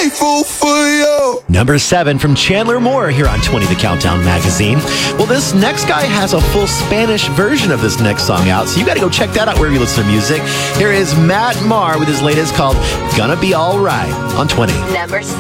grateful for you. Number 7 from Chandler Moore here on 20 The Countdown Magazine. Well, this next guy has a full Spanish version of this next song out, so you got to go check that out wherever you listen to music. Here is Matt Maher with his latest called Gonna Be Alright on 20. Number